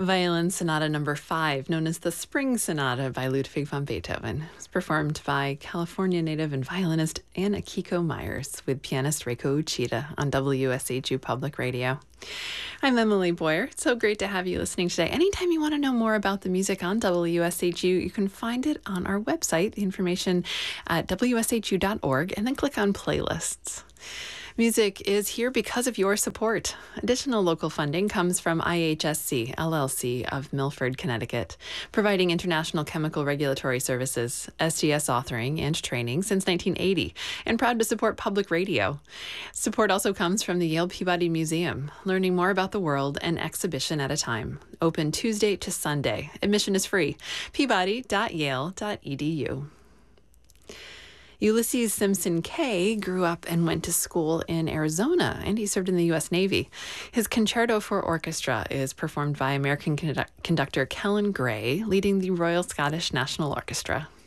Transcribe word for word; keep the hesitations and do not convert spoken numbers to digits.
Violin Sonata Number Five, known as the Spring Sonata by Ludwig van Beethoven, was performed by California native and violinist Ann Akiko Myers with pianist Reiko Uchida on W S H U Public Radio. I'm Emily Boyer. It's so great to have you listening today. Anytime you want to know more about the music on W S H U, you can find it on our website, the information at W S H U dot org, and then click on playlists. Music is here because of your support. Additional local funding comes from I H S C, L L C of Milford, Connecticut, providing international chemical regulatory services, S G S authoring and training since nineteen eighty, and proud to support public radio. Support also comes from the Yale Peabody Museum, learning more about the world an exhibition at a time. Open Tuesday to Sunday. Admission is free. peabody dot yale dot e d u. Ulysses Simpson Kay grew up and went to school in Arizona, and he served in the U S Navy. His Concerto for Orchestra is performed by American conduc- conductor Kellen Gray, leading the Royal Scottish National Orchestra.